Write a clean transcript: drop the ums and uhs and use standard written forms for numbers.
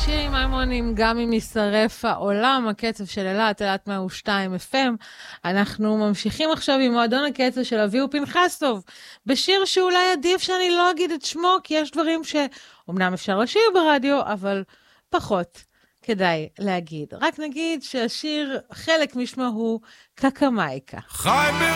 שירי מימונים, גם אם יישרף העולם, הקצב של אלת 102 FM. אנחנו ממשיכים עכשיו עם מועדון הקצב של אביהו פנחסוב, בשיר שאולי עדיף שאני לא אגיד את שמו, כי יש דברים שאומנם אפשר לשיר ברדיו, אבל פחות כדאי להגיד. רק נגיד שהשיר, חלק משמו הוא קקמייקה. חי